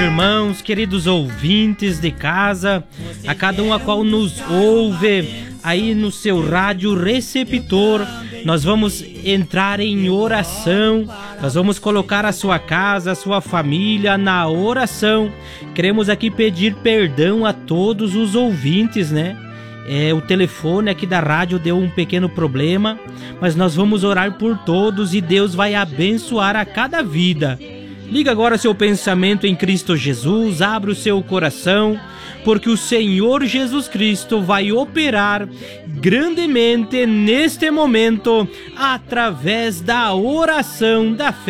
Irmãos, queridos ouvintes de casa, a cada um a qual nos ouve aí no seu rádio receptor, nós vamos entrar em oração, nós vamos colocar a sua casa, a sua família na oração. Queremos aqui pedir perdão a todos os ouvintes, né? O telefone aqui da rádio deu um pequeno problema, mas nós vamos orar por todos e Deus vai abençoar a cada vida. Liga agora seu pensamento em Cristo Jesus, abre o seu coração, porque o Senhor Jesus Cristo vai operar grandemente neste momento através da oração da fé.